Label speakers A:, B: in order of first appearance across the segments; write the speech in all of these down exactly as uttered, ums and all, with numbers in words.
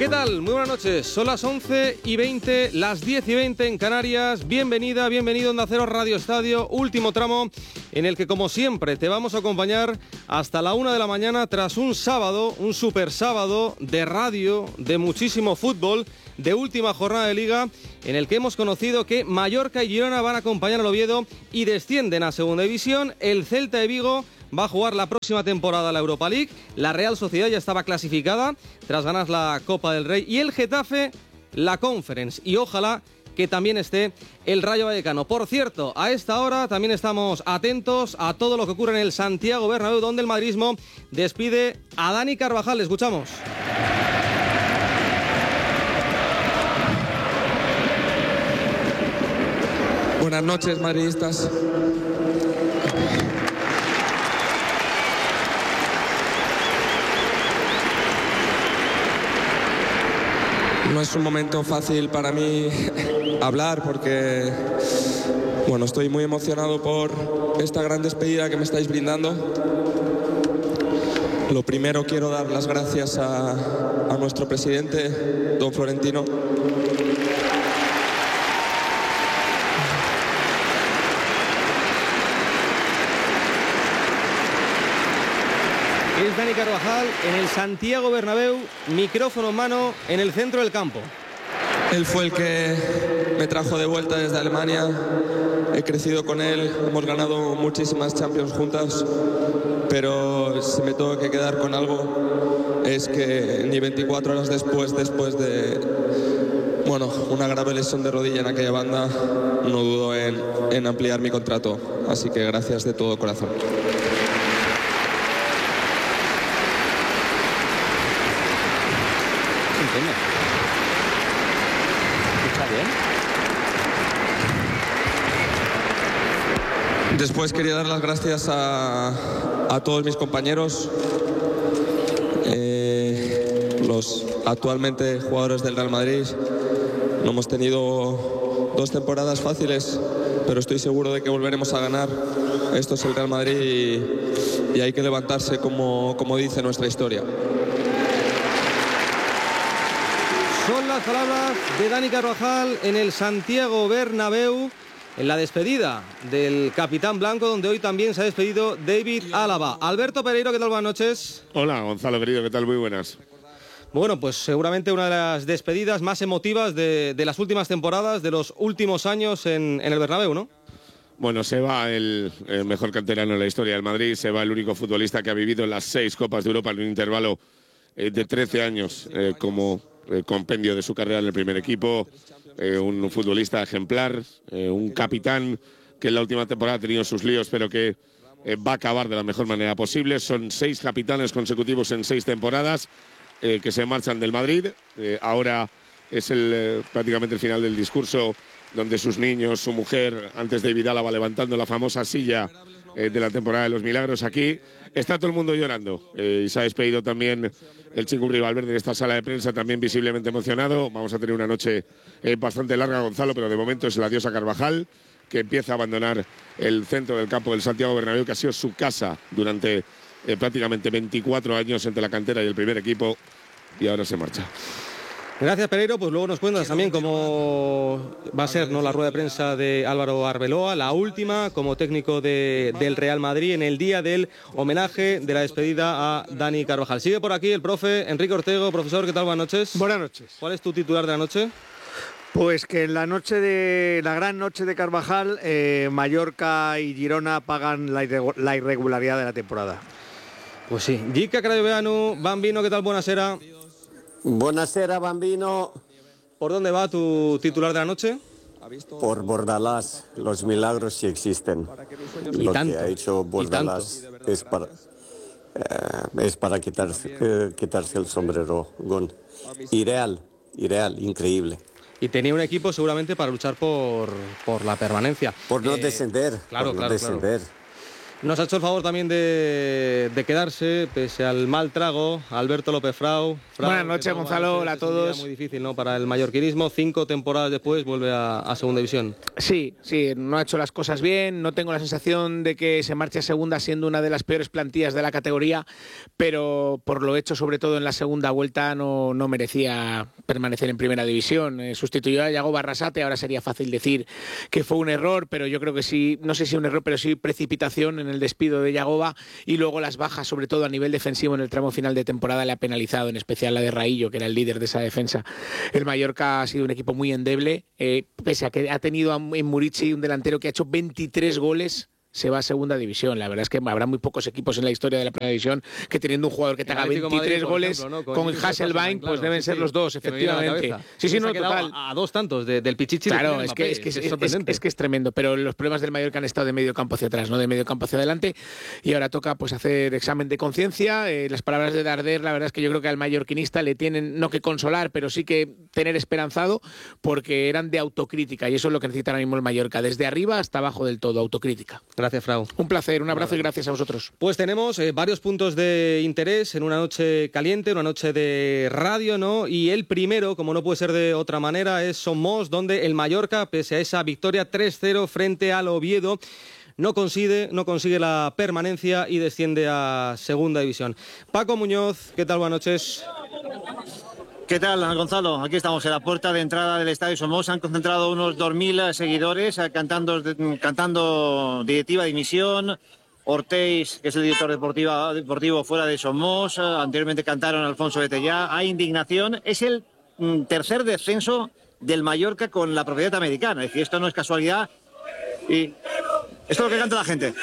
A: ¿Qué tal? Muy buenas noches. Son las once y veinte, las diez y veinte en Canarias. Bienvenida, bienvenido a Onda Cero Radio Estadio. Último tramo en el que, como siempre, te vamos a acompañar hasta la una de la mañana tras un sábado, un super sábado de radio, de muchísimo fútbol, de última jornada de Liga, en el que hemos conocido que Mallorca y Girona van a acompañar al Oviedo y descienden a Segunda División. El Celta de Vigo va a jugar la próxima temporada la Europa League. La Real Sociedad ya estaba clasificada tras ganar la Copa del Rey. Y el Getafe, la Conference. Y ojalá que también esté el Rayo Vallecano. Por cierto, a esta hora también estamos atentos a todo lo que ocurre en el Santiago Bernabéu, donde el madridismo despide a Dani Carvajal. Le escuchamos.
B: Buenas noches, madridistas. No es un momento fácil para mí hablar porque, bueno, estoy muy emocionado por esta gran despedida que me estáis brindando. Lo primero, quiero dar las gracias a, a nuestro presidente, don Florentino.
A: Es Dani Carvajal en el Santiago Bernabéu, micrófono en mano en el centro del campo.
B: Él fue el que me trajo de vuelta desde Alemania. He crecido con él, hemos ganado muchísimas Champions juntas, pero si me tengo que quedar con algo es que ni veinticuatro horas después, después de, bueno, una grave lesión de rodilla en aquella banda, no dudo en, en ampliar mi contrato. Así que gracias de todo corazón. Después quería dar las gracias a, a todos mis compañeros, eh, los actualmente jugadores del Real Madrid. No hemos tenido dos temporadas fáciles, pero estoy seguro de que volveremos a ganar. Esto es el Real Madrid y, y hay que levantarse como, como dice nuestra historia.
A: Son las palabras de Dani Carvajal en el Santiago Bernabéu, en la despedida del capitán blanco, donde hoy también se ha despedido David Álava. Alberto Pereiro, ¿qué tal? Buenas noches.
C: Hola, Gonzalo, querido, ¿qué tal? Muy buenas.
A: Bueno, pues seguramente una de las despedidas más emotivas de, de las últimas temporadas, de los últimos años en, en el Bernabéu, ¿no?
C: Bueno, se va el, el mejor canterano de la historia del Madrid, se va el único futbolista que ha vivido en las seis Copas de Europa en un intervalo eh, de trece años eh, como eh, compendio de su carrera en el primer equipo. Eh, un futbolista ejemplar, eh, un capitán que en la última temporada ha tenido sus líos, pero que eh, va a acabar de la mejor manera posible. Son seis capitanes consecutivos en seis temporadas eh, que se marchan del Madrid. Eh, ahora es el, eh, prácticamente el final del discurso, donde sus niños, su mujer, antes de David Álava, levantando la famosa silla eh, de la temporada de los milagros. Aquí está todo el mundo llorando eh, y se ha despedido también el Chingurri Valverde de esta sala de prensa, también visiblemente emocionado. Vamos a tener una noche eh, bastante larga, Gonzalo, pero de momento es el adiós a Carvajal, que empieza a abandonar el centro del campo del Santiago Bernabéu, que ha sido su casa durante eh, prácticamente veinticuatro años entre la cantera y el primer equipo, y ahora se marcha.
A: Gracias, Pereiro. Pues luego nos cuentas también cómo va a ser, ¿no?, la rueda de prensa de Álvaro Arbeloa, la última como técnico de, del Real Madrid en el día del homenaje de la despedida a Dani Carvajal. Sigue por aquí el profe Enrique Ortego. Profesor, ¿qué tal? Buenas noches.
D: Buenas noches.
A: ¿Cuál es tu titular de la noche?
D: Pues que en la noche de la gran noche de Carvajal, eh, Mallorca y Girona pagan la, irregu la irregularidad de la temporada.
A: Pues sí. Gica Crayoveanu, Bambino, ¿qué tal? Buenasera.
E: Buonasera, Bambino.
A: ¿Por dónde va tu titular de la noche?
E: Por Bordalás. Los milagros sí existen.
A: Y
E: Lo
A: tanto,
E: que ha hecho Bordalás es para, eh, es para quitarse, eh, quitarse el sombrero. Gon. Irreal, irreal, increíble.
A: Y tenía un equipo seguramente para luchar por, por la permanencia.
E: Por no
A: eh,
E: descender.
A: Claro,
E: por no
A: claro,
E: descender.
A: claro. Nos ha hecho el favor también de, de quedarse, pese al mal trago, Alberto López Frau. Frau
F: Buenas noches, Gonzalo, hola a todos.
A: Es muy difícil, ¿no?, para el mallorquinismo. Cinco temporadas después vuelve a, a segunda división.
F: Sí, sí, no ha hecho las cosas bien. No tengo la sensación de que se marche a segunda siendo una de las peores plantillas de la categoría, pero por lo hecho, sobre todo en la segunda vuelta, no, no merecía permanecer en primera división. Eh, sustituyó a Yago Barrasate, ahora sería fácil decir que fue un error, pero yo creo que sí, no sé si un error, pero sí precipitación en el despido de Yagoba, y luego las bajas, sobre todo a nivel defensivo en el tramo final de temporada, le ha penalizado, en especial la de Raillo, que era el líder de esa defensa. El Mallorca ha sido un equipo muy endeble, eh, pese a que ha tenido en Murici un delantero que ha hecho veintitrés goles. Se va a segunda división. La verdad es que habrá muy pocos equipos en la historia de la primera división que, teniendo un jugador que te haga veintitrés Madrid, goles, ejemplo, ¿no?, con, con Hasselbaink, claro, pues deben sí, ser los dos, efectivamente. Sí, sí, no, total.
A: A, a dos tantos de, del Pichichi.
F: Claro, es que es, que es, es, es, es que es tremendo, pero los problemas del Mallorca han estado de medio campo hacia atrás, no de medio campo hacia adelante, y ahora toca pues hacer examen de conciencia. Eh, las palabras de Darder, la verdad es que yo creo que al mallorquinista le tienen, no que consolar, pero sí que tener esperanzado, porque eran de autocrítica, y eso es lo que necesita ahora mismo el Mallorca, desde arriba hasta abajo del todo, autocrítica.
A: Gracias, Frau.
F: Un placer. Un abrazo y gracias a vosotros.
A: Pues tenemos eh, varios puntos de interés en una noche caliente, una noche de radio, ¿no? Y el primero, como no puede ser de otra manera, es Somos, donde el Mallorca, pese a esa victoria tres cero frente al Oviedo, no consigue, no consigue la permanencia y desciende a segunda división. Paco Muñoz, ¿qué tal? Buenas noches.
G: ¿Qué tal, Gonzalo? Aquí estamos en la puerta de entrada del Estadio Somos. Han concentrado unos dos mil seguidores cantando, cantando directiva dimisión. Orteix, que es el director deportivo, deportivo fuera de Somos. Anteriormente cantaron Alfonso Betellá. Hay indignación. Es el tercer descenso del Mallorca con la propiedad americana. Es decir, esto no es casualidad. Y esto es lo que canta la gente.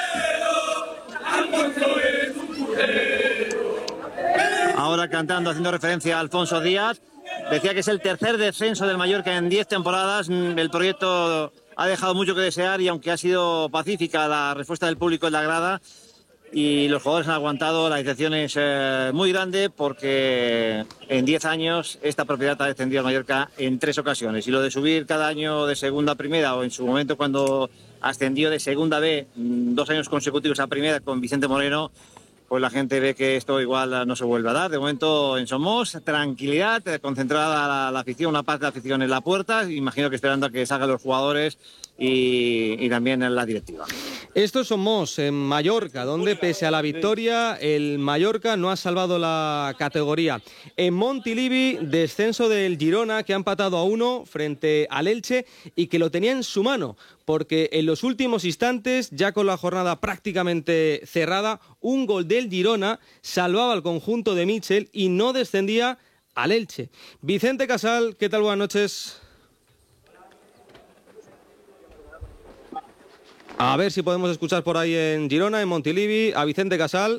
G: Ahora cantando, haciendo referencia a Alfonso Díaz. Decía que es el tercer descenso del Mallorca en diez temporadas. El proyecto ha dejado mucho que desear, y aunque ha sido pacífica la respuesta del público en la grada y los jugadores han aguantado, la decepción es eh, muy grande, porque en diez años esta propiedad ha descendido al Mallorca en tres ocasiones. Y lo de subir cada año de segunda a primera, o en su momento cuando ascendió de segunda B dos años consecutivos a primera con Vicente Moreno, pues la gente ve que esto igual no se vuelve a dar. De momento en Somos, tranquilidad, concentrada la, la afición, una parte de la afición en la puerta, imagino que esperando a que salgan los jugadores y, y también en la directiva.
A: Esto es Somos, en Mallorca, donde pese a la victoria, el Mallorca no ha salvado la categoría. En Montilivi, descenso del Girona, que ha empatado a uno frente al Elche y que lo tenía en su mano, porque en los últimos instantes, ya con la jornada prácticamente cerrada, un gol del Girona salvaba al conjunto de Michel y no descendía al Elche. Vicente Casal, ¿qué tal? Buenas noches. A ver si podemos escuchar por ahí en Girona, en Montilivi, a Vicente Casal.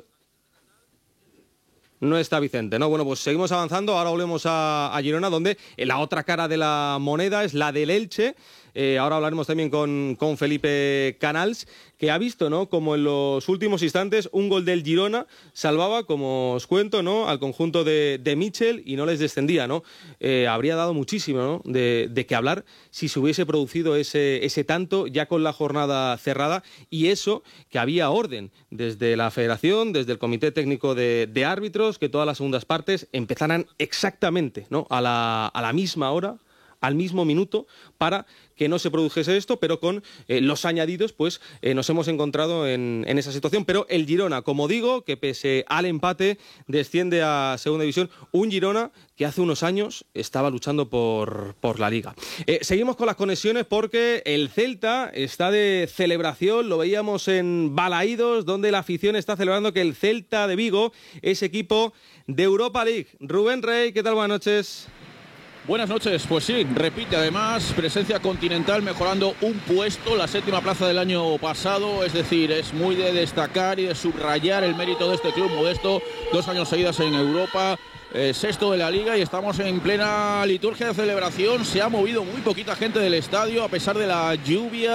A: No está Vicente, ¿no? Bueno, pues seguimos avanzando. Ahora volvemos a, a Girona, donde la otra cara de la moneda es la del Elche. Eh, ahora hablaremos también con, con Felipe Canals, que ha visto, ¿no?, como en los últimos instantes un gol del Girona salvaba, como os cuento, ¿no?, al conjunto de, de Michel y no les descendía, ¿no? Eh, habría dado muchísimo, ¿no?, de, de qué hablar si se hubiese producido ese, ese tanto ya con la jornada cerrada, y eso que había orden desde la Federación, desde el Comité Técnico de, de Árbitros, que todas las segundas partes empezaran exactamente, ¿no?, a la, a la misma hora, al mismo minuto, para que no se produjese esto, pero con eh, los añadidos, pues eh, nos hemos encontrado en, en esa situación. Pero el Girona, como digo, que pese al empate, desciende a segunda división. Un Girona que hace unos años estaba luchando por, por la Liga. Eh, seguimos con las conexiones, porque el Celta está de celebración. Lo veíamos en Balaídos, donde la afición está celebrando que el Celta de Vigo es equipo de Europa League. Rubén Rey, ¿qué tal? Buenas noches.
H: Buenas noches, pues sí, repite además, presencia continental mejorando un puesto, la séptima plaza del año pasado, es decir, es muy de destacar y de subrayar el mérito de este club modesto, dos años seguidas en Europa, eh, sexto de la Liga, y estamos en plena liturgia de celebración. Se ha movido muy poquita gente del estadio a pesar de la lluvia.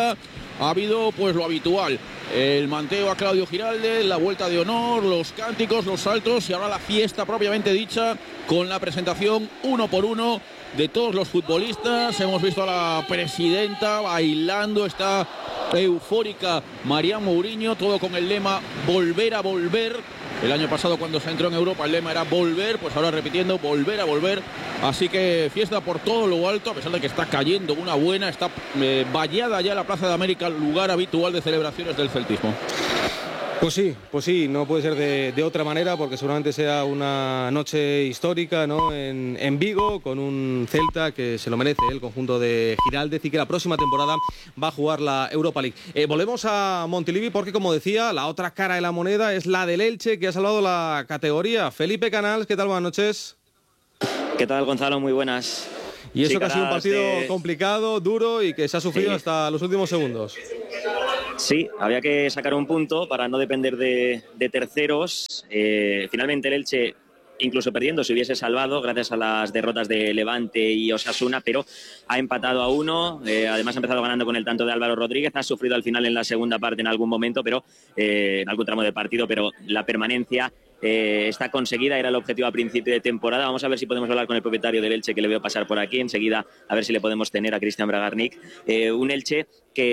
H: ha habido pues lo habitual. El manteo a Claudio Giralde, la vuelta de honor, los cánticos, los saltos y ahora la fiesta propiamente dicha con la presentación uno por uno de todos los futbolistas. Hemos visto a la presidenta bailando, está eufórica Marián Mourinho, todo con el lema volver a volver. El año pasado cuando se entró en Europa el lema era volver, pues ahora repitiendo volver a volver. Así que fiesta por todo lo alto, a pesar de que está cayendo una buena, está eh, vallada ya la Plaza de América, lugar habitual de celebraciones del celtismo.
A: Pues sí, pues sí, no puede ser de, de otra manera, porque seguramente sea una noche histórica, ¿no? En, en Vigo, con un Celta que se lo merece, el conjunto de Giraldez, y que la próxima temporada va a jugar la Europa League. Eh, volvemos a Montilivi porque, como decía, la otra cara de la moneda es la del Elche, que ha salvado la categoría. Felipe Canals, ¿qué tal? Buenas noches.
I: ¿Qué tal, Gonzalo? Muy buenas.
A: Y eso
I: sí,
A: que ha sido un partido
I: de...
A: complicado, duro y que se ha sufrido
I: sí.
A: hasta los últimos segundos.
I: Sí, había que sacar un punto para no depender de, de terceros. Eh, finalmente el Elche, incluso perdiendo, se hubiese salvado gracias a las derrotas de Levante y Osasuna, pero ha empatado a uno. Eh, además ha empezado ganando con el tanto de Álvaro Rodríguez. Ha sufrido al final en la segunda parte en algún momento, pero eh, en algún tramo de partido, pero la permanencia Eh, está conseguida, era el objetivo a principio de temporada. Vamos a ver si podemos hablar con el propietario del Elche, que le veo pasar por aquí enseguida, a ver si le podemos tener a Cristian Bragarnik. Eh, un Elche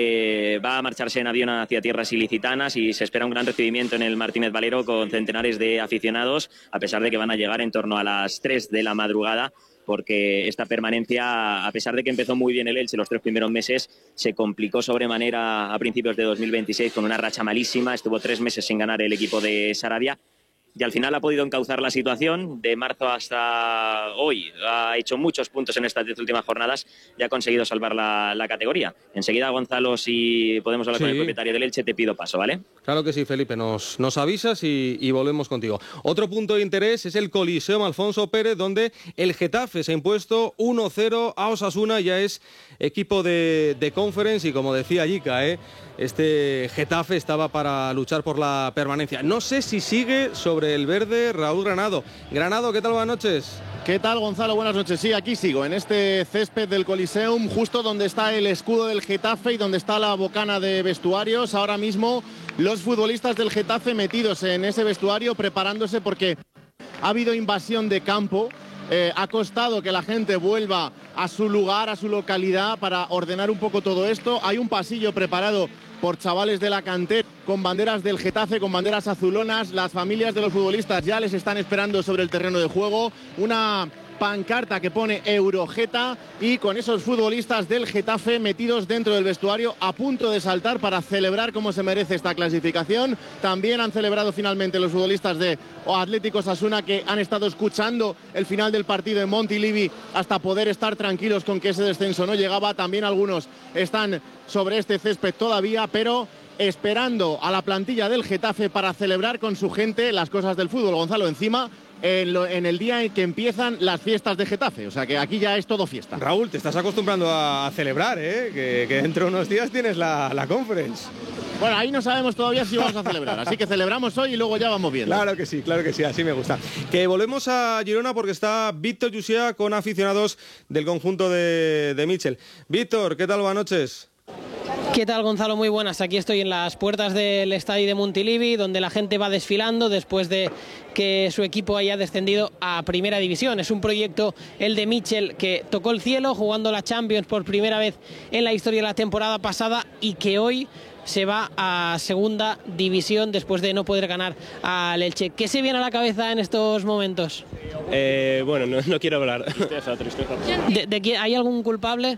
I: que va a marcharse en avión hacia tierras ilicitanas y se espera un gran recibimiento en el Martínez Valero con centenares de aficionados, a pesar de que van a llegar en torno a las tres de la madrugada, porque esta permanencia, a pesar de que empezó muy bien el Elche los tres primeros meses, se complicó sobremanera a principios de dos mil veintiséis con una racha malísima. Estuvo tres meses sin ganar el equipo de Sarabia. Y al final ha podido encauzar la situación. De marzo hasta hoy ha hecho muchos puntos en estas diez últimas jornadas y ha conseguido salvar la, la categoría. Enseguida, Gonzalo, si podemos hablar sí. con el propietario del Elche, te pido paso, ¿vale?
A: Claro que sí, Felipe. Nos, nos avisas y, y volvemos contigo. Otro punto de interés es el Coliseum Alfonso Pérez, donde el Getafe se ha impuesto uno cero a Osasuna. Ya es equipo de, de Conference y, como decía Yika, ¿eh? este Getafe estaba para luchar por la permanencia. No sé si sigue sobre el verde Raúl Granado. Granado, ¿qué tal? Buenas noches.
J: ¿Qué tal, Gonzalo? Buenas noches. Sí, aquí sigo, en este césped del Coliseum, justo donde está el escudo del Getafe y donde está la bocana de vestuarios. Ahora mismo los futbolistas del Getafe metidos en ese vestuario, preparándose porque ha habido invasión de campo. Eh, ha costado que la gente vuelva a su lugar, a su localidad, para ordenar un poco todo esto. Hay un pasillo preparado por chavales de la cantera con banderas del Getafe, con banderas azulonas. Las familias de los futbolistas ya les están esperando sobre el terreno de juego. Una pancarta que pone Eurogeta y con esos futbolistas del Getafe metidos dentro del vestuario a punto de saltar para celebrar como se merece esta clasificación. También han celebrado finalmente los futbolistas de Atlético Osasuna, que han estado escuchando el final del partido en Montilivi hasta poder estar tranquilos con que ese descenso no llegaba. También algunos están sobre este césped todavía, pero esperando a la plantilla del Getafe para celebrar con su gente las cosas del fútbol. Gonzalo, encima En, lo, en el día en que empiezan las fiestas de Getafe, o sea que aquí ya es todo fiesta.
A: Raúl, te estás acostumbrando a celebrar, ¿eh? que, que dentro de unos días tienes la, la Conference.
J: Bueno, ahí no sabemos todavía si vamos a celebrar, así que celebramos hoy y luego ya vamos viendo.
A: Claro que sí, claro que sí, así me gusta. Que volvemos a Girona porque está Víctor Llucia con aficionados del conjunto de, de Mitchell. Víctor, ¿qué tal? Buenas noches.
K: ¿Qué tal, Gonzalo? Muy buenas. Aquí estoy en las puertas del estadio de Montilivi, donde la gente va desfilando después de que su equipo haya descendido a Primera División. Es un proyecto, el de Mitchell, que tocó el cielo jugando la Champions por primera vez en la historia de la temporada pasada y que hoy se va a Segunda División después de no poder ganar al Elche. ¿Qué se viene a la cabeza en estos momentos?
L: Eh, bueno, no, no quiero hablar. Tristeza, tristeza.
K: ¿De, de, ¿Hay algún culpable?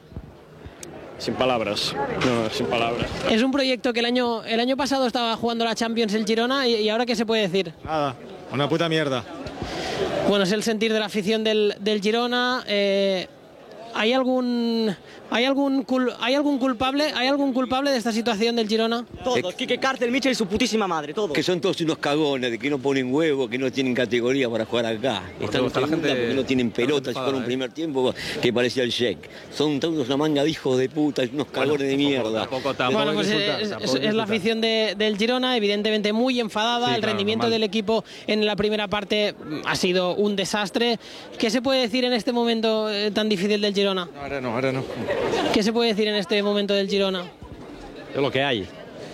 L: Sin palabras, no, sin palabras.
K: Es un proyecto que el año, el año pasado estaba jugando la Champions el Girona y, y ahora ¿qué se puede decir?
M: Nada, una puta mierda.
K: Bueno, es el sentir de la afición del, del Girona. Eh, ¿Hay algún, hay algún, cul, hay algún culpable, hay algún culpable de esta situación del Girona?
N: Todos, Quique Cárcel, Mitchell y su putísima madre, todos. Que son todos unos cagones, de que no ponen huevo, que no tienen categoría para jugar acá. Están en segunda porque no tienen pelotas, con un primer tiempo que parecía el Sheik. Son todos una manga de hijos de puta, unos cagones bueno, de mierda.
K: Tampoco, tampoco bueno, pues insultar, es, es, es la afición de, del Girona, evidentemente muy enfadada. Sí, el claro, rendimiento normal. del equipo en la primera parte ha sido un desastre. ¿Qué se puede decir en este momento eh, tan difícil del Girona?
M: No, ahora no, ahora no.
K: ¿Qué se puede decir en este momento del Girona?
L: es lo que hay.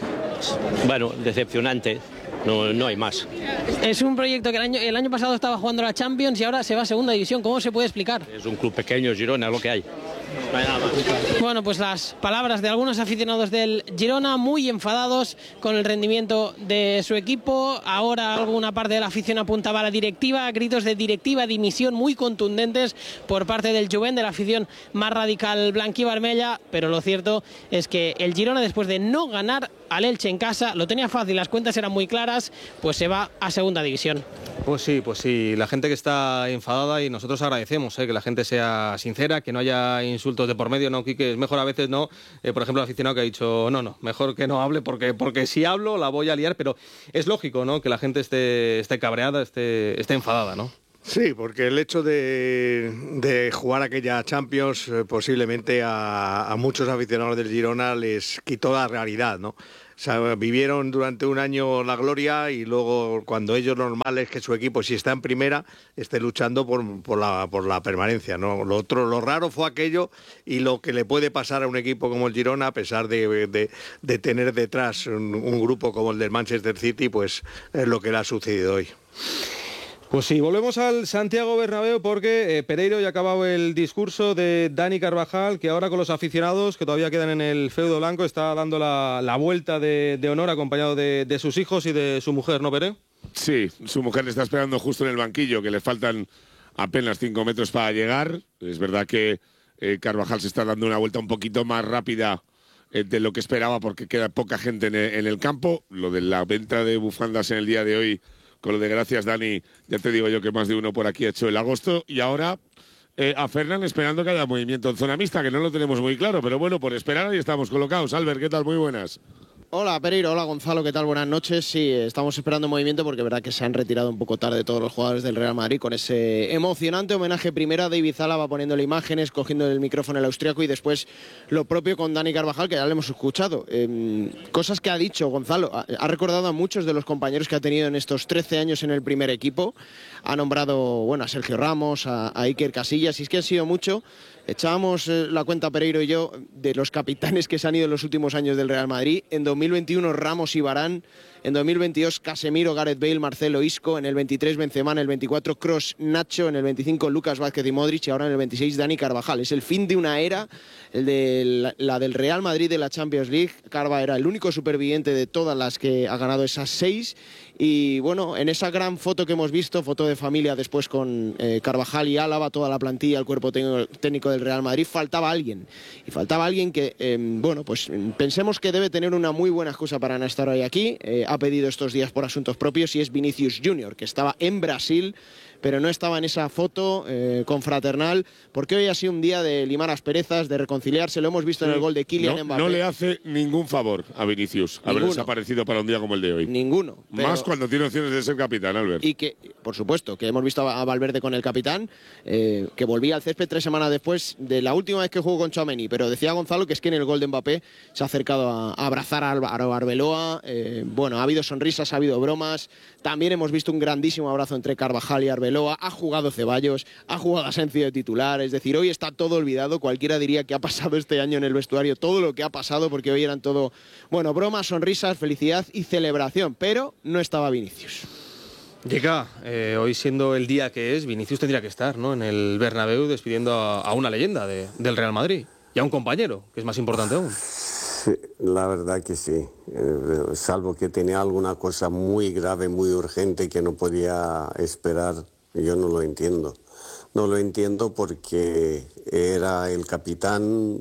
L: Bueno, decepcionante, no, no hay más.
K: Es un proyecto que el año, el año pasado estaba jugando la Champions y ahora se va a segunda división. ¿Cómo se puede explicar?
L: Es un club pequeño, Girona, es lo que hay. No hay nada más.
K: Bueno, pues las palabras de algunos aficionados del Girona, muy enfadados con el rendimiento de su equipo. Ahora alguna parte de la afición apuntaba a la directiva, gritos de directiva, dimisión muy contundentes por parte del Jovent, de la afición más radical blanquivermella. Pero lo cierto es que el Girona, después de no ganar al Elche en casa, lo tenía fácil, las cuentas eran muy claras, pues se va a segunda división.
A: Pues sí, pues sí, la gente que está enfadada, y nosotros agradecemos ¿eh? que la gente sea sincera, que no haya insultos de por medio, ¿no, Quique? Es mejor a veces, ¿no? Eh, por ejemplo, el aficionado que ha dicho, no, no, mejor que no hable porque, porque si hablo la voy a liar, pero es lógico, ¿no? Que la gente esté, esté cabreada, esté, esté enfadada, ¿no?
D: Sí, porque el hecho de, de jugar aquella Champions eh, posiblemente a, a muchos aficionados del Girona les quitó la realidad, ¿no? O sea, vivieron durante un año la gloria y luego cuando ellos normal es que su equipo, si está en primera, esté luchando por, por, la, por la permanencia, ¿no? Lo otro, lo raro fue aquello y lo que le puede pasar a un equipo como el Girona, a pesar de, de, de tener detrás un, un grupo como el del Manchester City, pues es lo que le ha sucedido hoy.
A: Pues sí, volvemos al Santiago Bernabéu porque eh, Pereiro ya ha acabado el discurso de Dani Carvajal, que ahora con los aficionados que todavía quedan en el feudo blanco está dando la, la vuelta de, de honor acompañado de, de sus hijos y de su mujer, ¿no, Pere?
C: Sí, su mujer le está esperando justo en el banquillo, que le faltan apenas cinco metros para llegar. Es verdad que eh, Carvajal se está dando una vuelta un poquito más rápida eh, de lo que esperaba porque queda poca gente en el, en el campo. Lo de la venta de bufandas en el día de hoy, con lo de gracias, Dani, ya te digo yo que más de uno por aquí ha hecho el agosto. Y ahora eh, a Fernán esperando que haya movimiento en zona mixta, que no lo tenemos muy claro, pero bueno, por esperar ahí estamos colocados. Albert, ¿qué tal? Muy buenas.
O: Hola Pereiro, hola Gonzalo, ¿qué tal? Buenas noches. Sí, estamos esperando movimiento porque es verdad que se han retirado un poco tarde todos los jugadores del Real Madrid con ese emocionante homenaje. Primero a David Zalaba poniéndole imágenes, cogiendo el micrófono el austriaco, y después lo propio con Dani Carvajal, que ya le hemos escuchado. Eh, cosas que ha dicho Gonzalo. Ha, ha recordado a muchos de los compañeros que ha tenido en estos trece años en el primer equipo. Ha nombrado, bueno, a Sergio Ramos, a, a Iker Casillas, y es que han sido mucho. Echábamos eh, la cuenta Pereiro y yo de los capitanes que se han ido en los últimos años del Real Madrid. En dos mil veintiuno Ramos y Varane, en dos mil veintidós Casemiro, Gareth Bale, Marcelo, Isco, en el veintitrés Benzema, en el veinticuatro Kroos, Nacho, en el veinticinco Lucas Vázquez y Modric, y ahora en el veintiséis Dani Carvajal. Es el fin de una era, el de la, la del Real Madrid de la Champions League. Carva era el único superviviente de todas las que ha ganado esas seis. Y bueno, en esa gran foto que hemos visto, foto de familia después con eh, Carvajal y Álava, toda la plantilla, el cuerpo técnico del Real Madrid, faltaba alguien. Y faltaba alguien que, eh, bueno, pues pensemos que debe tener una muy buena excusa para no estar hoy aquí. Eh, ha pedido estos días por asuntos propios, y es Vinicius Junior, que estaba en Brasil, pero no estaba en esa foto eh, confraternal, porque hoy ha sido un día de limar asperezas, de reconciliarse. Lo hemos visto sí, en el gol de Kylian
C: no,
O: Mbappé.
C: No le hace ningún favor a Vinicius haber desaparecido para un día como el de hoy.
O: Ninguno.
C: Pero... Más cuando tiene opciones de ser capitán, Albert.
O: Y que, por supuesto, que hemos visto a Valverde con el capitán, eh, que volvía al césped tres semanas después de la última vez que jugó con Tchouaméni. Pero decía Gonzalo que es que en el gol de Mbappé se ha acercado a, a abrazar a Álvaro Arbeloa. Eh, bueno, ha habido sonrisas, ha habido bromas. También hemos visto un grandísimo abrazo entre Carvajal y Arbeloa. Ha jugado Ceballos, ha jugado Asensio de titular. Es decir, hoy está todo olvidado. Cualquiera diría que ha pasado este año en el vestuario todo lo que ha pasado, porque hoy eran todo, bueno, bromas, sonrisas, felicidad y celebración. Pero no estaba Vinicius.
A: Llega, eh, hoy siendo el día que es, Vinicius tendría que estar, ¿no?, en el Bernabéu despidiendo a, a una leyenda de, del Real Madrid y a un compañero, que es más importante aún.
E: Sí, la verdad que sí, eh, salvo que tenía alguna cosa muy grave, muy urgente que no podía esperar. Yo no lo entiendo. No lo entiendo porque era el capitán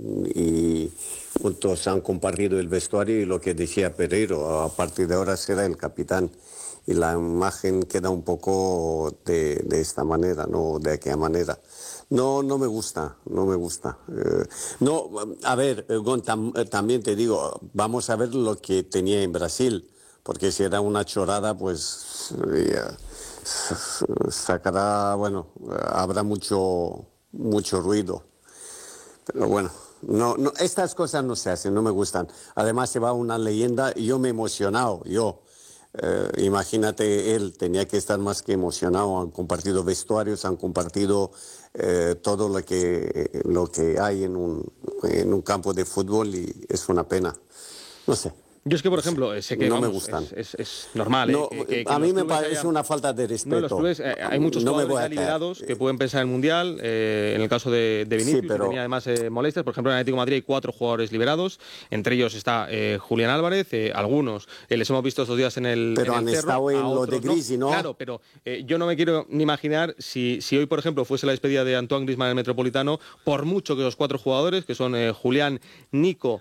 E: y juntos han compartido el vestuario, y lo que decía Pereiro, a partir de ahora será el capitán. Y la imagen queda un poco de, de esta manera, no de aquella manera. No, no me gusta, no me gusta. Eh, no, a ver, Gon, tam, también te digo, vamos a ver lo que tenía en Brasil, porque si era una chorada, pues eh, sacará, bueno, habrá mucho, mucho ruido. Pero bueno, no, no, estas cosas no se hacen, no me gustan. Además se va una leyenda y yo me he emocionado, yo. Eh, imagínate, él tenía que estar más que emocionado. Han compartido vestuarios, han compartido eh, todo lo que, lo que hay en un, en un campo de fútbol, y es una pena. No sé.
A: Yo es que, por ejemplo, sé que
E: no
A: vamos,
E: me gustan.
A: Es, es, es normal.
E: No,
A: eh, que, que
E: a mí me
A: clubes
E: parece
A: haya...
E: una falta de respeto.
A: No, los clubes, eh, hay muchos
E: no
A: jugadores
E: me voy a
A: liberados
E: caer.
A: que pueden pensar en el Mundial. Eh, en el caso de, de Vinicius,
E: Sí, pero...
A: que tenía además eh, molestias. Por ejemplo, en el Atlético de Madrid hay cuatro jugadores liberados. Entre ellos está eh, Julián Álvarez. Eh, algunos eh, les hemos visto estos días en el
E: Pero
A: en
E: han
A: el
E: estado
A: Cerro,
E: en los de Grisi, ¿no?
A: Claro, pero eh, yo no me quiero ni imaginar si, si hoy, por ejemplo, fuese la despedida de Antoine Griezmann en el Metropolitano, por mucho que los cuatro jugadores, que son eh, Julián, Nico,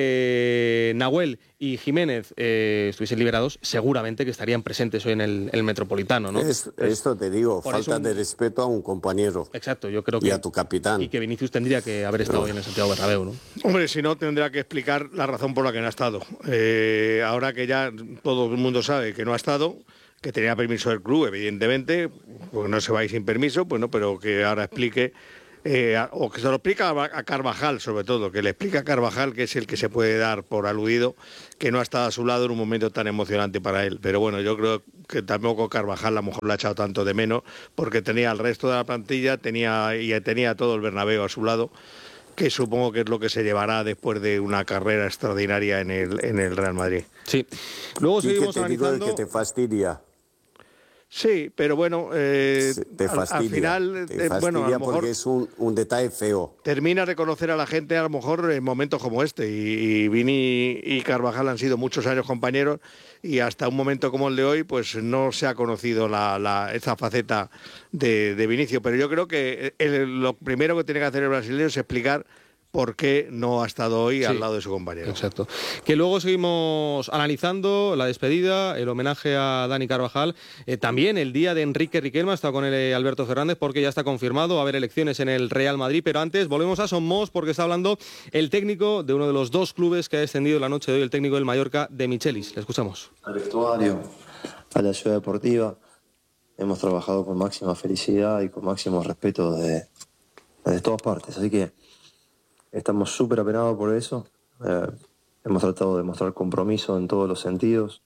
A: eh, Nahuel y Jiménez eh, estuviesen liberados, seguramente que estarían presentes hoy en el, el Metropolitano, ¿no?
E: Es, esto te digo, falta
A: un...
E: de respeto a un compañero.
A: Exacto, yo creo que...
E: Y a tu capitán.
A: Y que Vinicius tendría que haber estado
E: Pero...
A: hoy en el Santiago Bernabéu, ¿no?
D: Hombre, si no, tendrá que explicar la razón por la que no ha estado. Eh, ahora que ya todo el mundo sabe que no ha estado, que tenía permiso del club, evidentemente, porque no se va a ir sin permiso, pues no, pero que ahora explique... Eh, o que se lo explica a Carvajal, sobre todo, que le explica a Carvajal, que es el que se puede dar por aludido, que no ha estado a su lado en un momento tan emocionante para él. Pero bueno, yo creo que tampoco Carvajal a lo mejor le ha echado tanto de menos, porque tenía el resto de la plantilla, tenía y tenía todo el Bernabéu a su lado, que supongo que es lo que se llevará después de una carrera extraordinaria en el, en el Real Madrid.
A: Sí. Luego seguimos
E: ¿Y que te
A: analizando...
E: digo que te fastidia?
D: Sí, pero bueno, eh,
E: te fastidia,
D: al, al final,
E: te
D: eh, bueno, a lo mejor
E: porque es un, un detalle feo.
D: Termina de conocer a la gente a lo mejor en momentos como este, y, y Vini y Carvajal han sido muchos años compañeros, y hasta un momento como el de hoy, pues no se ha conocido la, la, esa faceta de, de Vinicius. Pero yo creo que el, lo primero que tiene que hacer el brasileño es explicar por qué no ha estado hoy sí, al lado de su compañero.
A: Exacto. Que luego seguimos analizando la despedida, el homenaje a Dani Carvajal, eh, también el día de Enrique Riquelme, está con el eh, Alberto Fernández, porque ya está confirmado, va a haber elecciones en el Real Madrid, pero antes volvemos a Somos, porque está hablando el técnico de uno de los dos clubes que ha descendido la noche de hoy, el técnico del Mallorca, de Michelis. Le escuchamos.
P: Al vestuario, a la ciudad deportiva, hemos trabajado con máxima felicidad y con máximo respeto de, de todas partes, así que estamos súper apenados por eso. Eh, hemos tratado de mostrar compromiso en todos los sentidos.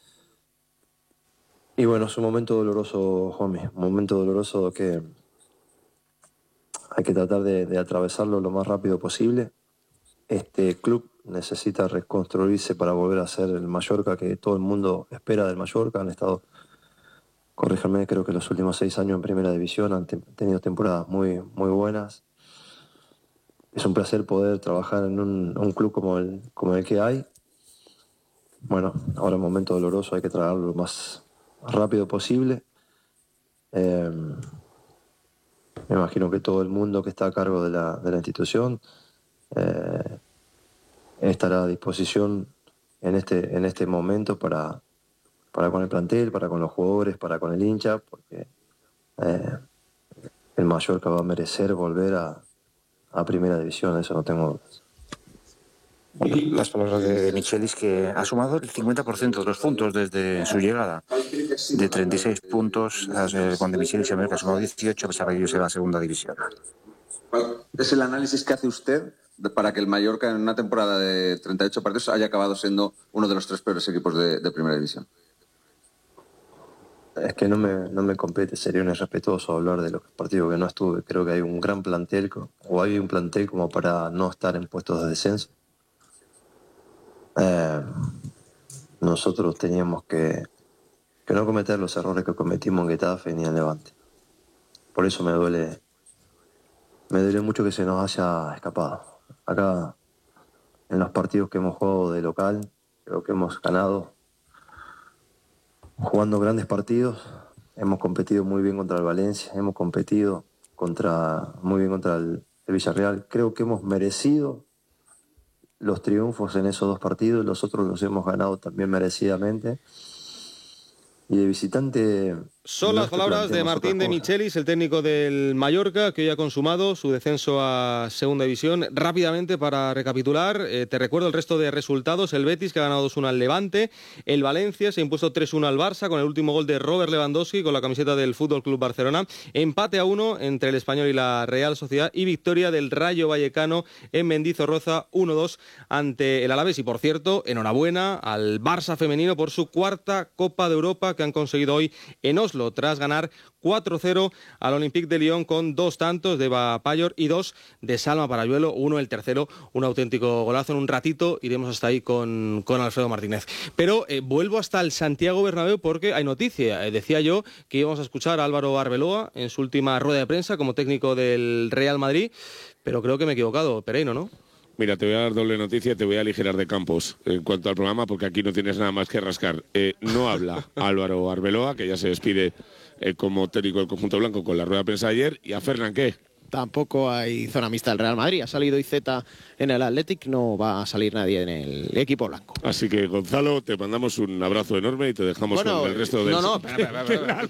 P: Y bueno, es un momento doloroso, Juanmi, un momento doloroso que hay que tratar de, de atravesarlo lo más rápido posible. Este club necesita reconstruirse para volver a ser el Mallorca que todo el mundo espera del Mallorca. Han estado, corríjanme, creo que los últimos seis años en Primera División han te- tenido temporadas muy, muy buenas. Es un placer poder trabajar en un, un club como el, como el que hay. Bueno, ahora es un momento doloroso, hay que trabajarlo lo más rápido posible. Eh, me imagino que todo el mundo que está a cargo de la, de la institución eh, estará a disposición en este, en este momento para, para con el plantel, para con los jugadores, para con el hincha, porque eh, el Mallorca va a merecer volver a a Primera División, eso no tengo dudas.
Q: Las palabras de, de Michelis, que ha sumado el cincuenta por ciento de los puntos desde su llegada, de treinta y seis puntos, eh, cuando Michelis se ha sumado dieciocho, a pesar de que ellos en la Segunda División.
R: ¿Cuál es el análisis que hace usted para que el Mallorca en una temporada de treinta y ocho partidos haya acabado siendo uno de los tres peores equipos de, de Primera División?
P: Es que no me, no me compete, sería un irrespetuoso hablar de los partidos que no estuve. Creo que hay un gran plantel, o hay un plantel como para no estar en puestos de descenso. Eh, nosotros teníamos que, que no cometer los errores que cometimos en Getafe ni en Levante. Por eso me duele, me duele mucho que se nos haya escapado. Acá, en los partidos que hemos jugado de local, creo que hemos ganado jugando grandes partidos. Hemos competido muy bien contra el Valencia, hemos competido contra, muy bien contra el, el Villarreal. Creo que hemos merecido los triunfos en esos dos partidos, los otros los hemos ganado también merecidamente. Y de visitante...
A: Son las palabras de Martín de Michelis, el técnico del Mallorca, que hoy ha consumado su descenso a Segunda División. Rápidamente, para recapitular, eh, te recuerdo el resto de resultados. El Betis, que ha ganado dos uno al Levante. El Valencia se ha impuesto tres uno al Barça, con el último gol de Robert Lewandowski, con la camiseta del Fútbol Club Barcelona. Empate a uno entre el Español y la Real Sociedad. Y victoria del Rayo Vallecano en Mendizorroza, uno dos ante el Alavés. Y, por cierto, enhorabuena al Barça femenino por su cuarta Copa de Europa que han conseguido hoy en Oslo. Oslo, tras ganar cuatro cero al Olympique de Lyon con dos tantos de Eva Payor y dos de Salma Parayuelo, uno el tercero, un auténtico golazo. En un ratito iremos hasta ahí con, con Alfredo Martínez. Pero eh, vuelvo hasta el Santiago Bernabéu porque hay noticia. Eh, decía yo que íbamos a escuchar a Álvaro Arbeloa en su última rueda de prensa como técnico del Real Madrid, pero creo que me he equivocado, Pereiro, ¿no?
C: Mira, te voy a dar doble noticia y te voy a aligerar de campos en cuanto al programa, porque aquí no tienes nada más que rascar. Eh, no habla Álvaro Arbeloa, que ya se despide eh, como técnico del conjunto blanco con la rueda de prensa de ayer. ¿Y a Fernán qué?
O: Tampoco hay zona mixta del Real Madrid. Ha salido Iceta en el Athletic, no va a salir nadie en el equipo blanco.
C: Así que, Gonzalo, te mandamos un abrazo enorme y te dejamos bueno, con el resto del...
A: No, no, espera, espera,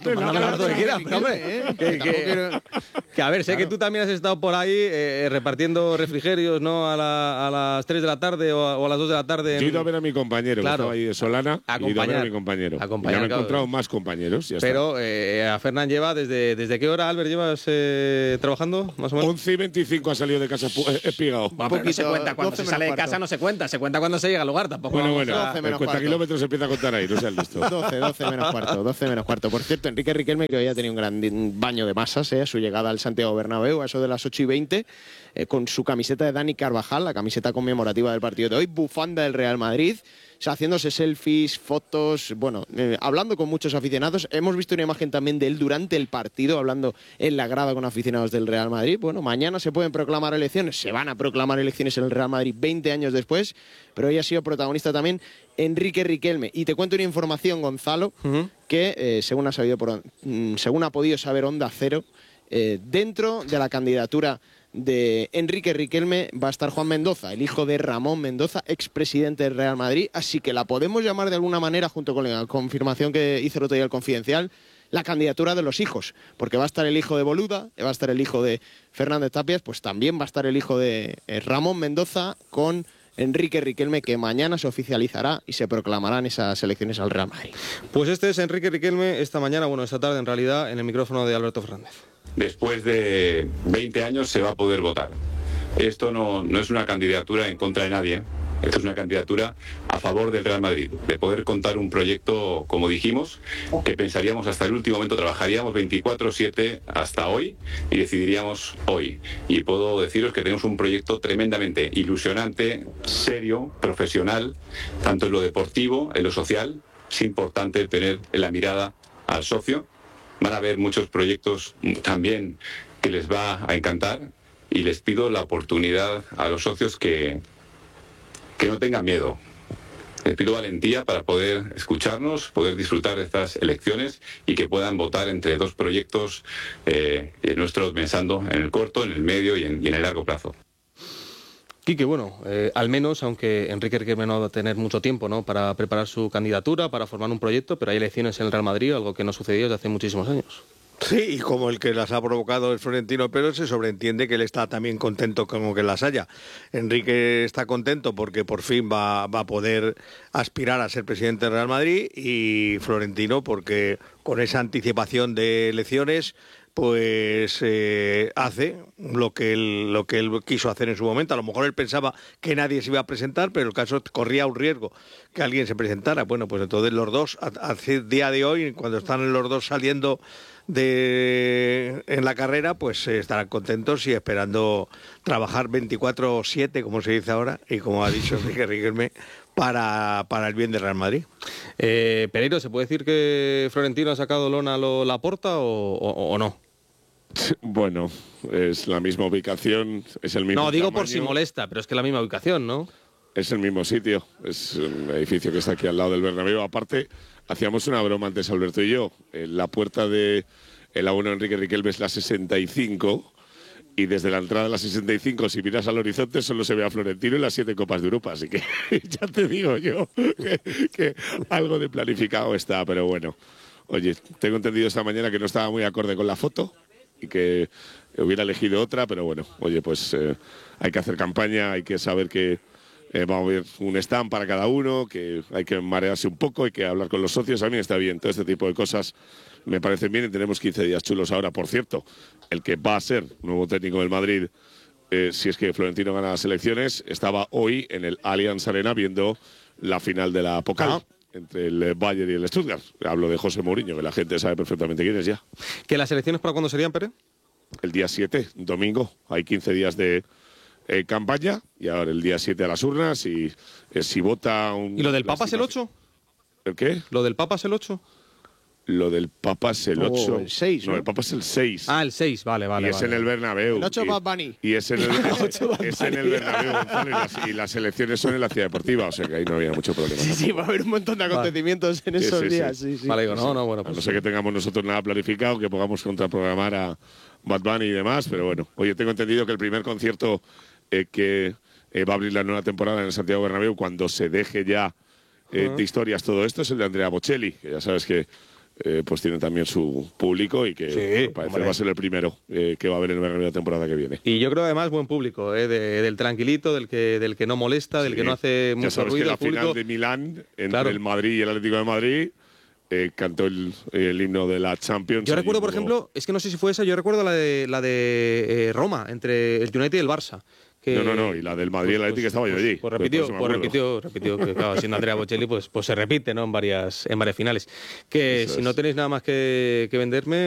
A: espera. Que a ver, sé que tú también has estado por ahí eh, repartiendo refrigerios, ¿no? A, la, a las tres de la tarde o a, o a las dos de la tarde. En...
C: Yo he ido a ver a mi compañero,
A: claro,
C: que estaba ahí de Solana, he ido a ver a mi compañero. Ya me he claro, encontrado más compañeros. Ya
A: pero eh, a Fernán lleva, desde, ¿desde qué hora, Albert, llevas eh, trabajando? Más o menos.
C: once y veinticinco ha salido de casa espigado.
A: Bueno, pero no se cuenta cuando se sale de casa, no se cuenta, se cuenta cuando se llega al lugar, tampoco.
C: Bueno, bueno, el cuenta kilómetros se empieza a contar ahí, no seas listo.
O: doce, doce menos cuarto, doce menos cuarto. Por cierto, Enrique Riquelme, que hoy ha tenido un gran baño de masas, eh, a su llegada al Santiago Bernabéu, a eso de las ocho y veinte, eh, con su camiseta de Dani Carvajal, la camiseta conmemorativa del partido de hoy, bufanda del Real Madrid. O sea, haciéndose selfies, fotos, bueno, eh, hablando con muchos aficionados. Hemos visto una imagen también de él durante el partido, hablando en la grada con aficionados del Real Madrid. Bueno, mañana se pueden proclamar elecciones, se van a proclamar elecciones en el Real Madrid veinte años después, pero hoy ha sido protagonista también Enrique Riquelme. Y te cuento una información, Gonzalo, uh-huh. que eh, según ha sabido por, mm, según ha podido saber Onda Cero, eh, dentro de la candidatura de Enrique Riquelme va a estar Juan Mendoza, el hijo de Ramón Mendoza, expresidente del Real Madrid, así que la podemos llamar de alguna manera, junto con la confirmación que hizo el otro día el Confidencial, la candidatura de los hijos, porque va a estar el hijo de Boluda, va a estar el hijo de Fernández Tapias, pues también va a estar el hijo de eh, Ramón Mendoza con Enrique Riquelme, que mañana se oficializará y se proclamarán esas elecciones al Real Madrid.
A: Pues este es Enrique Riquelme esta mañana, bueno, esta tarde en realidad, en el micrófono de Alberto Fernández.
S: Después de veinte años se va a poder votar. Esto no, no es una candidatura en contra de nadie, esto es una candidatura a favor del Real Madrid, de poder contar un proyecto, como dijimos, que pensaríamos hasta el último momento, trabajaríamos veinticuatro siete hasta hoy y decidiríamos hoy. Y puedo deciros que tenemos un proyecto tremendamente ilusionante, serio, profesional, tanto en lo deportivo, en lo social. Es importante tener en la mirada al socio. Van a haber muchos proyectos también que les va a encantar y les pido la oportunidad a los socios que, que no tengan miedo. Les pido valentía para poder escucharnos, poder disfrutar de estas elecciones y que puedan votar entre dos proyectos eh, nuestros pensando en el corto, en el medio y en, y en el largo plazo.
A: Quique, bueno, eh, al menos, aunque Enrique Riquelme no va a tener mucho tiempo, ¿no?, para preparar su candidatura, para formar un proyecto, pero hay elecciones en el Real Madrid, algo que no sucedió desde hace muchísimos años.
D: Sí, y como el que las ha provocado el Florentino, pero se sobreentiende que él está también contento como que las haya. Enrique está contento porque por fin va, va a poder aspirar a ser presidente del Real Madrid, y Florentino porque con esa anticipación de elecciones pues eh, hace lo que él lo que él quiso hacer en su momento. A lo mejor él pensaba que nadie se iba a presentar, pero el caso corría un riesgo que alguien se presentara. Bueno, pues entonces los dos, a, a día de hoy, cuando están los dos saliendo de en la carrera, pues eh, estarán contentos y esperando trabajar veinticuatro siete, como se dice ahora, y como ha dicho Enrique Riquelme, para, para el bien del Real Madrid.
A: Eh, Pereiro, ¿se puede decir que Florentino ha sacado lona a lo Laporta o, o, o no?
C: Bueno, es la misma ubicación, es el mismo
A: No, digo
C: tamaño.
A: por si molesta, pero es que la misma ubicación, ¿no?
C: Es el mismo sitio, es un edificio que está aquí al lado del Bernabéu. Aparte, hacíamos una broma antes, Alberto y yo. En la puerta de el A uno Enrique Riquelme es la sesenta y cinco, y desde la entrada de la sesenta y cinco, si miras al horizonte, solo se ve a Florentino y las siete Copas de Europa. Así que ya te digo yo que, que algo de planificado está, pero bueno. Oye, tengo entendido esta mañana que no estaba muy acorde con la foto y que hubiera elegido otra, pero bueno, oye, pues eh, hay que hacer campaña, hay que saber que eh, va a haber un stand para cada uno, que hay que marearse un poco, hay que hablar con los socios. A mí está bien, todo este tipo de cosas me parecen bien, y tenemos quince días chulos ahora. Por cierto, el que va a ser nuevo técnico del Madrid, eh, si es que Florentino gana las elecciones, estaba hoy en el Allianz Arena viendo la final de la Pokal. Ah. entre el Bayern y el Stuttgart. Hablo de José Mourinho, que la gente sabe perfectamente quién es ya.
A: ¿Que las elecciones para cuándo serían, Pere?
C: El día siete, domingo. Hay quince días de eh, campaña y ahora el día siete a las urnas y eh, si vota un...
A: ¿Y lo del Papa es el ocho?
C: ¿El qué?
A: ¿Lo del Papa es el ocho?
C: Lo del Papa es el ocho.
O: Oh, el seis, ¿no?
C: No, el Papa es el seis.
A: Ah, el seis, vale, vale.
C: Y es
A: vale.
C: en el Bernabéu.
O: El ocho
C: y,
O: Bad Bunny.
C: y es en el, es, es en el Bernabéu, Gonzalo, y las, y las elecciones son en la ciudad deportiva, o sea que ahí no había mucho problema.
O: Sí, sí, va a haber un montón de acontecimientos en
C: Sí,
O: esos
C: sí,
O: días.
C: sí.
O: Sí, sí.
A: Vale, digo, no, no, bueno,
C: A
A: pues
C: no ser que tengamos nosotros nada planificado, que podamos contraprogramar a Bad Bunny y demás, pero bueno. Oye, tengo entendido que el primer concierto eh, que eh, va a abrir la nueva temporada en el Santiago Bernabéu, cuando se deje ya eh,
A: Ajá.
C: de historias todo esto, es el de Andrea Bocelli, que ya sabes que eh, pues tiene también su público y que
A: Sí,
C: al parecer
A: hombre.
C: va a ser el primero eh, que va a haber en el Bernabéu la temporada que viene.
A: Y yo creo además buen público, ¿eh? de, del tranquilito, del que, del que no molesta, del
C: Sí.
A: que no hace
C: Ya
A: mucho
C: sabes
A: ruido.
C: que la
A: El público...
C: final de Milán, entre
A: Claro.
C: el Madrid y el Atlético de Madrid, eh, cantó el, el himno de la Champions.
A: Yo
C: y
A: recuerdo, por
C: hubo-
A: ejemplo, es que no sé si fue esa, yo recuerdo la de la de eh, Roma, entre el United y el Barça. Que,
C: No, no, no, y la del Madrid y el Atlético estaba yo allí.
A: Pues repitió,
C: Por eso me
A: pues
C: acuerdo.
A: repitió, repitió, que claro, siendo Andrea Bocelli, pues, pues se repite, ¿no? En varias, en varias finales. Que
C: Eso
A: si
C: es.
A: no tenéis nada más que, que venderme,